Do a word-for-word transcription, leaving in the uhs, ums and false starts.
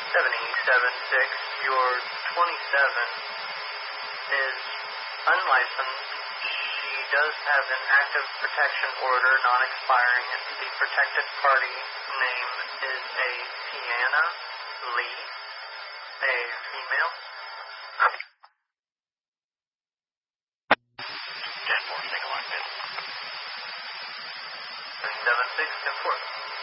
seventy seven six, you're twenty-seven, is unlicensed. She does have an active protection order, non-expiring. The protected party name is a Tiana Lee, a female. ten four, single line, seven six, ten four.